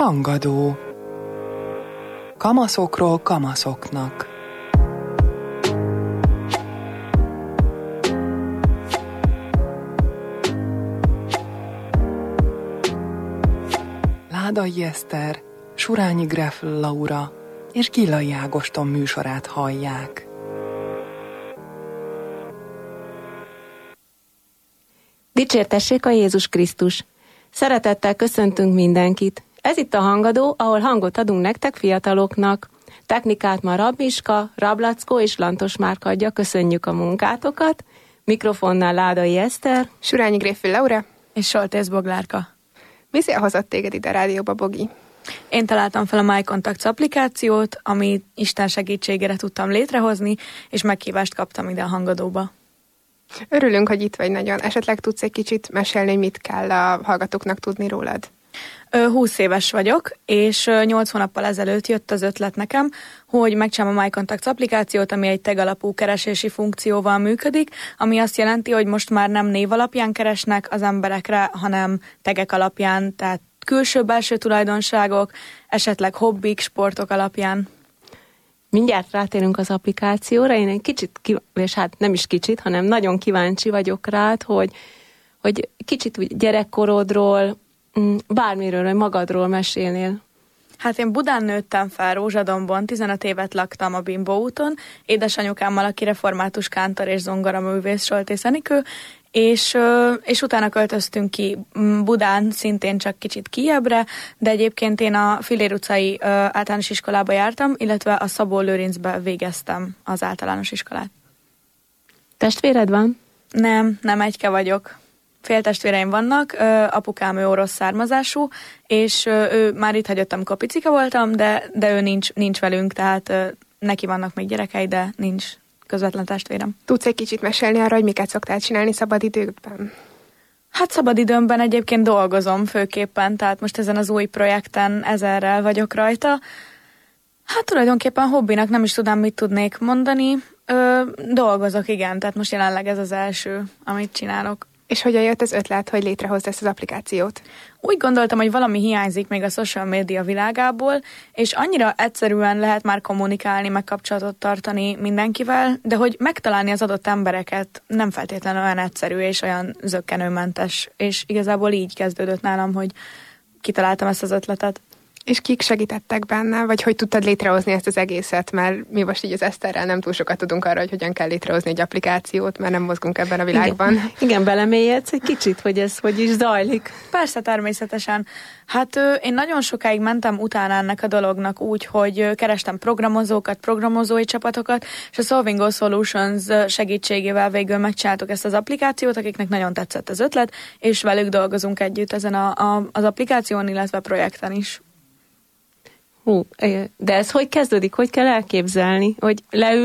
Hangadó. Kamaszokról kamaszoknak. Ládai Eszter, Surányi Greffl Laura és Gillai Ágoston műsorát hallják. Dicsértessék a Jézus Krisztus! Szeretettel köszöntünk mindenkit! Ez itt a Hangadó, ahol hangot adunk nektek, fiataloknak. Technikát ma Rabmiska, Rablackó és Lantos Márka adja, köszönjük a munkátokat. Mikrofonnál Ládai Eszter, Surányi Greffl Laura és Soltész Boglárka. Mi hozott téged ide a rádióba, Bogi? Én találtam fel a MyContacts applikációt, amit Isten segítségére tudtam létrehozni, és meghívást kaptam ide a Hangadóba. Örülünk, hogy itt vagy nagyon. Esetleg tudsz egy kicsit mesélni, mit kell a hallgatóknak tudni rólad? 20 éves vagyok, és 8 hónappal ezelőtt jött az ötlet nekem, hogy megcsinálom a MyContacts applikációt, ami egy tag alapú keresési funkcióval működik, ami azt jelenti, hogy most már nem név alapján keresnek az emberekre, hanem tagek alapján, tehát külső-belső tulajdonságok, esetleg hobbik, sportok alapján. Mindjárt rátérünk az applikációra. Én egy kicsit, és hát nem is kicsit, hanem nagyon kíváncsi vagyok rád, hogy kicsit úgy gyerekkorodról, bármiről, vagy magadról mesélnél. Hát én Budán nőttem fel, Rózsadombon, 15 évet laktam a Bimbo úton, édesanyukámmal, aki református kántor és zongoraművész, Soltész Enikő, és utána költöztünk ki Budán, szintén csak kicsit kijebbre, de egyébként én a Fillér utcai általános iskolába jártam, illetve a Szabó-Lőrincbe végeztem az általános iskolát. Testvéred van? Nem egyke vagyok. Féltestvéreim vannak, apukám ő orosz származású, és ő már itt hagyott, amikor picika voltam, de ő nincs velünk, tehát neki vannak még gyerekei, de nincs közvetlen testvérem. Tudsz egy kicsit mesélni arra, hogy miket szoktál csinálni szabadidőkben? Hát szabadidőmben egyébként dolgozom főképpen, tehát most ezen az új projekten ezerrel vagyok rajta. Hát tulajdonképpen hobbinak nem is tudom, mit tudnék mondani. Dolgozok, igen, tehát most jelenleg ez az első, amit csinálok. És hogyan jött az ötlet, hogy létrehozd ezt az applikációt? Úgy gondoltam, hogy valami hiányzik még a social media világából, és annyira egyszerűen lehet már kommunikálni, meg kapcsolatot tartani mindenkivel, de hogy megtalálni az adott embereket nem feltétlenül olyan egyszerű és olyan zökkenőmentes, és igazából így kezdődött nálam, hogy kitaláltam ezt az ötletet. És kik segítettek benne, vagy hogy tudtad létrehozni ezt az egészet? Mert mi most így az Eszterrel nem túl sokat tudunk arra, hogy hogyan kell létrehozni egy applikációt, mert nem mozgunk ebben a világban. Igen, belemélyedsz egy kicsit, hogy ez hogy is zajlik. Persze, természetesen. Hát én nagyon sokáig mentem utána ennek a dolognak úgy, hogy kerestem programozókat, programozói csapatokat, és a Solving Solutions segítségével végül megcsináltuk ezt az applikációt, akiknek nagyon tetszett az ötlet, és velük dolgozunk együtt ezen az applikáción, illetve projekten is. De ez hogy kezdődik? Hogy kell elképzelni? Hogy leül